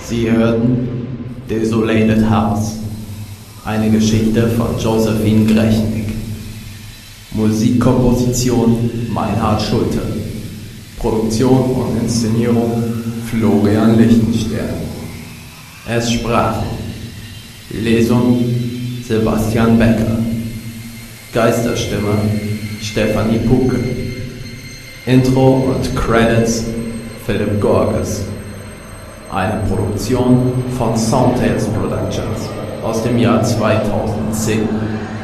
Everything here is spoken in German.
Sie hörten Desolated House, eine Geschichte von Josephine Grechnik. Musikkomposition Meinhard Schulte. Produktion und Inszenierung Florian Lichtenstern. Es sprachen Lesung Sebastian Becker, Geisterstimme Stefanie Puke, Intro und Credits Philipp Gorges. Eine Produktion von Soundtales Productions aus dem Jahr 2010.